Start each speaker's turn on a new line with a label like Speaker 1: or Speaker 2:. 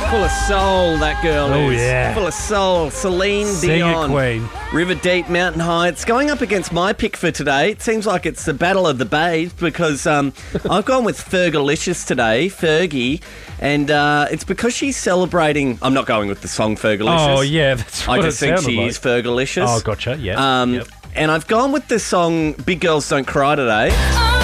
Speaker 1: Full of soul, that girl
Speaker 2: Oh,
Speaker 1: is.
Speaker 2: yeah.
Speaker 1: Full of soul. Celine
Speaker 2: Sing
Speaker 1: Dion.
Speaker 2: it, Queen.
Speaker 1: River Deep, Mountain High. It's going up against my pick for today. It seems like it's the battle of the babes because I've gone with Fergalicious today, Fergie, and it's because she's celebrating... I'm not going with the song Fergalicious.
Speaker 2: Oh, yeah, that's what
Speaker 1: I just
Speaker 2: it
Speaker 1: think
Speaker 2: sounded
Speaker 1: she
Speaker 2: like.
Speaker 1: is Fergalicious.
Speaker 2: Oh, gotcha, yeah. Yep.
Speaker 1: And I've gone with the song Big Girls Don't Cry today.